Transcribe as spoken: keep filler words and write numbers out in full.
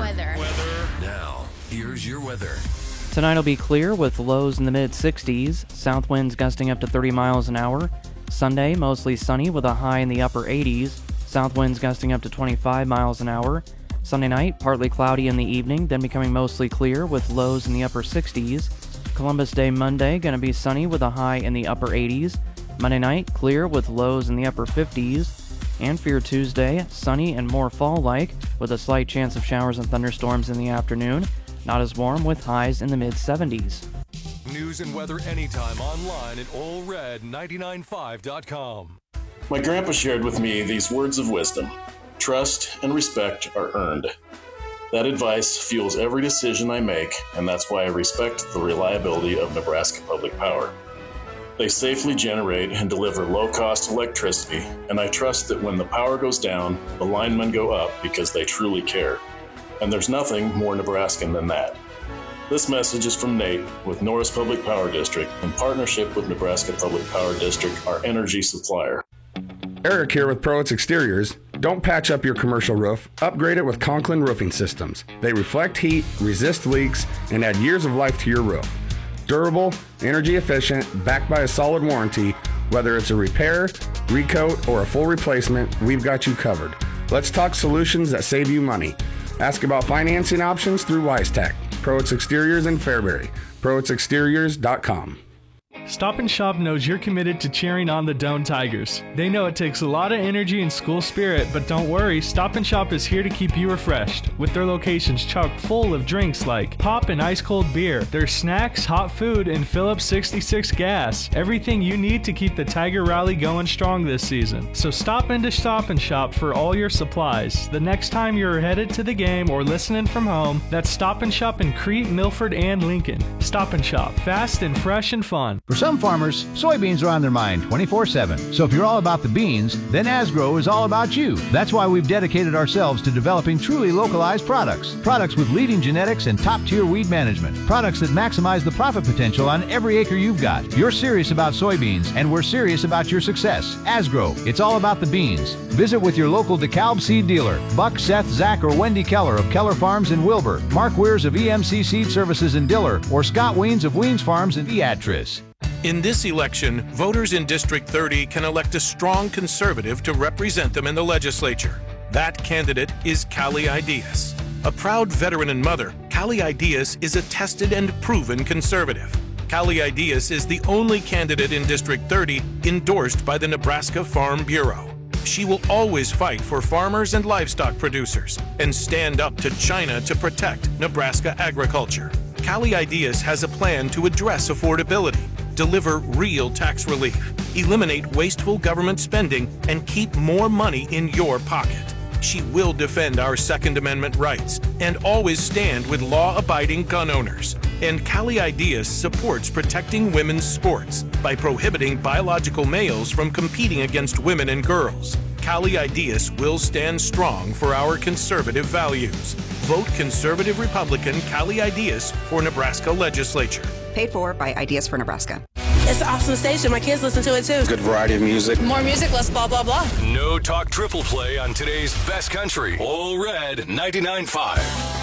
Weather. Weather. Now, here's your weather. Tonight will be clear with lows in the mid sixties, south winds gusting up to thirty miles an hour. Sunday, mostly sunny with a high in the upper eighties, south winds gusting up to twenty-five miles an hour. Sunday night, partly cloudy in the evening, then becoming mostly clear with lows in the upper sixties. Columbus Day Monday, going to be sunny with a high in the upper eighties. Monday night, clear with lows in the upper fifties. And for your Tuesday, sunny and more fall-like with a slight chance of showers and thunderstorms in the afternoon. Not as warm with highs in the mid seventies. News and weather anytime online at all red ninety-nine point five dot com. My grandpa shared with me these words of wisdom. Trust and respect are earned. That advice fuels every decision I make, and that's why I respect the reliability of Nebraska Public Power. They safely generate and deliver low-cost electricity, and I trust that when the power goes down, the linemen go up because they truly care. And there's nothing more Nebraskan than that. This message is from Nate with Norris Public Power District in partnership with Nebraska Public Power District, our energy supplier. Eric here with Proitz Exteriors. Don't patch up your commercial roof, upgrade it with Conklin Roofing Systems. They reflect heat, resist leaks, and add years of life to your roof. Durable, energy efficient, backed by a solid warranty. Whether it's a repair, recoat, or a full replacement, we've got you covered. Let's talk solutions that save you money. Ask about financing options through WiseTech. Proitz Exteriors in Fairbury. Proitz Exteriors dot com. Stop and Shop knows you're committed to cheering on the Doane Tigers. They know it takes a lot of energy and school spirit, but don't worry, Stop and Shop is here to keep you refreshed. With their locations chock full of drinks like pop and ice cold beer, their snacks, hot food, and Phillips sixty-six gas. Everything you need to keep the Tiger Rally going strong this season. So stop into Stop and Shop for all your supplies. The next time you're headed to the game or listening from home, that's Stop and Shop in Crete, Milford, and Lincoln. Stop and Shop, fast and fresh and fun. For some farmers, soybeans are on their mind twenty-four seven. So if you're all about the beans, then Asgrow is all about you. That's why we've dedicated ourselves to developing truly localized products. Products with leading genetics and top-tier weed management. Products that maximize the profit potential on every acre you've got. You're serious about soybeans, and we're serious about your success. Asgrow, it's all about the beans. Visit with your local DeKalb seed dealer, Buck, Seth, Zach, or Wendy Keller of Keller Farms in Wilbur, Mark Weirs of E M C Seed Services in Diller, or Scott Weens of Weens Farms in Beatrice. In this election, voters in District thirty can elect a strong conservative to represent them in the legislature. That candidate is Callie Ideas. A proud veteran and mother, Callie Ideas is a tested and proven conservative. Callie Ideas is the only candidate in District thirty endorsed by the Nebraska Farm Bureau. She will always fight for farmers and livestock producers and stand up to China to protect Nebraska agriculture. Callie Ideas has a plan to address affordability, deliver real tax relief, eliminate wasteful government spending, and keep more money in your pocket. She will defend our Second Amendment rights and always stand with law-abiding gun owners. And Callie Ideas supports protecting women's sports by prohibiting biological males from competing against women and girls. Callie Ideas will stand strong for our conservative values. Vote Conservative Republican Callie Ideas for Nebraska Legislature. Paid for by Ideas for Nebraska. It's an awesome station. My kids listen to it too. Good variety of music. More music, less blah, blah, blah. No talk triple play on today's best country. All red ninety-nine point five.